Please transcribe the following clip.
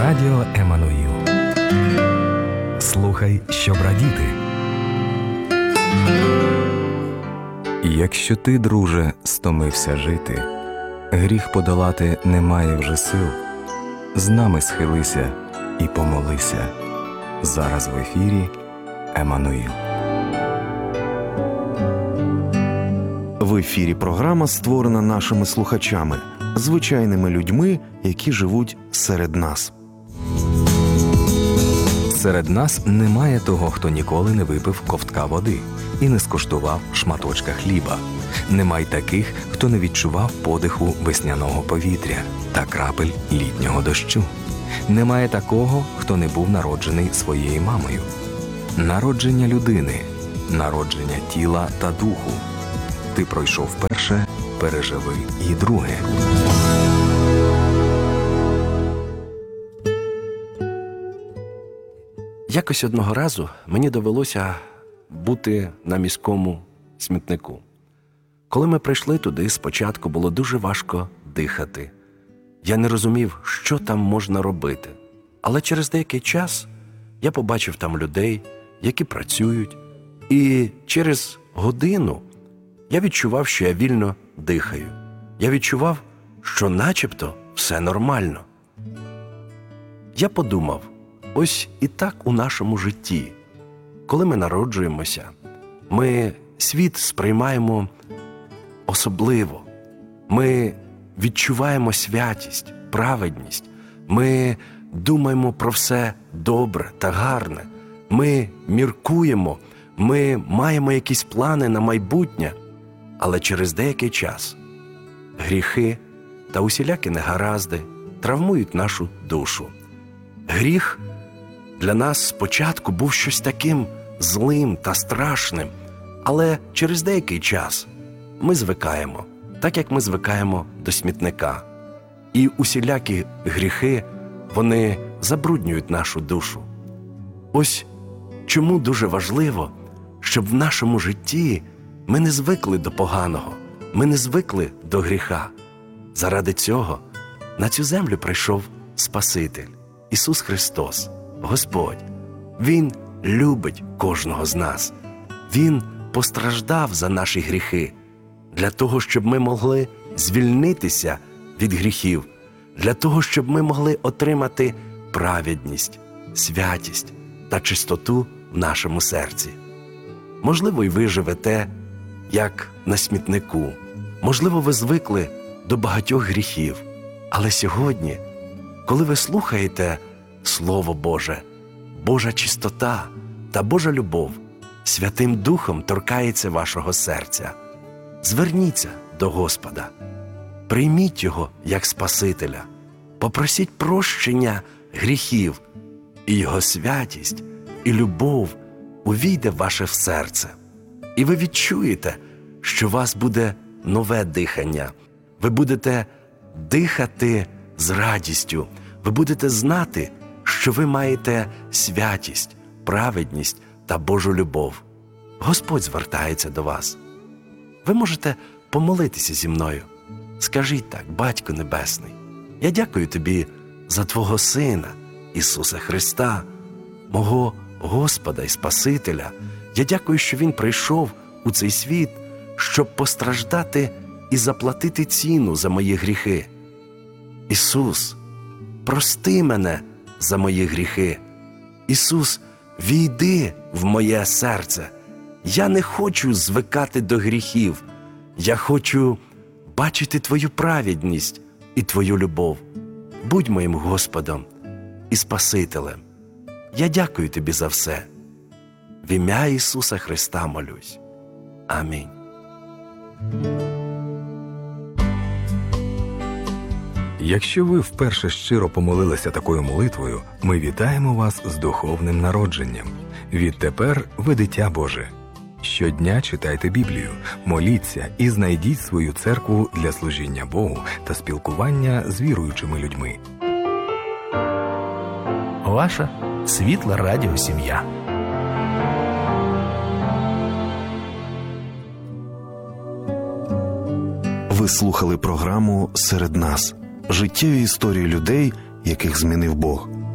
Радіо Еммануїл. Слухай, щоб радіти. Якщо ти, друже, стомився жити, гріх подолати немає вже сил, з нами схилися і помолися. Зараз в ефірі Еммануїл. В ефірі програма створена нашими слухачами, звичайними людьми, які живуть серед нас. Серед нас немає того, хто ніколи не випив ковтка води і не скуштував шматочка хліба. Немає таких, хто не відчував подиху весняного повітря та крапель літнього дощу. Немає такого, хто не був народжений своєю мамою. Народження людини, народження тіла та духу. Ти пройшов перше, переживи і друге. Якось одного разу мені довелося бути на міському смітнику. Коли ми прийшли туди, спочатку було дуже важко дихати. Я не розумів, що там можна робити. Але через деякий час я побачив там людей, які працюють, і через годину я відчував, що я вільно дихаю. Я відчував, що начебто все нормально. Я подумав, ось і так у нашому житті. Коли ми народжуємося, ми світ сприймаємо особливо. Ми відчуваємо святість, праведність. Ми думаємо про все добре та гарне. Ми міркуємо, ми маємо якісь плани на майбутнє. Але через деякий час гріхи та усілякі негаразди травмують нашу душу. Гріх для нас спочатку був щось таким злим та страшним, але через деякий час ми звикаємо, так як ми звикаємо до смітника. І усілякі гріхи, вони забруднюють нашу душу. Ось чому дуже важливо, щоб в нашому житті ми не звикли до поганого, ми не звикли до гріха. Заради цього на цю землю прийшов Спаситель, Ісус Христос, Господь. Він любить кожного з нас. Він постраждав за наші гріхи, для того, щоб ми могли звільнитися від гріхів, для того, щоб ми могли отримати праведність, святість та чистоту в нашому серці. Можливо, і ви живете, як на смітнику. Можливо, ви звикли до багатьох гріхів. Але сьогодні, коли ви слухаєте Слово Боже, Божа чистота та Божа любов Святим Духом торкається вашого серця. Зверніться до Господа. Прийміть Його як Спасителя. Попросіть прощення гріхів, і Його святість і любов увійде в ваше серце. І ви відчуєте, що у вас буде нове дихання. Ви будете дихати з радістю. Ви будете знати, що ви маєте святість, праведність та Божу любов. Господь звертається до вас. Ви можете помолитися зі мною. Скажіть так: Батько Небесний, я дякую Тобі за Твого Сина, Ісуса Христа, мого Господа і Спасителя. Я дякую, що Він прийшов у цей світ, щоб постраждати і заплатити ціну за мої гріхи. Ісус, прости мене за мої гріхи. Ісус, війди в моє серце. Я не хочу звикати до гріхів. Я хочу бачити Твою праведність і Твою любов. Будь моїм Господом і Спасителем. Я дякую Тобі за все. В ім'я Ісуса Христа молюсь. Амінь. Якщо ви вперше щиро помолилися такою молитвою, ми вітаємо вас з духовним народженням. Відтепер ви дитя Боже. Щодня читайте Біблію, моліться і знайдіть свою церкву для служіння Богу та спілкування з віруючими людьми. Ваша світла радіосім'я. Ви слухали програму «Серед нас» – життєві історії людей, яких змінив Бог.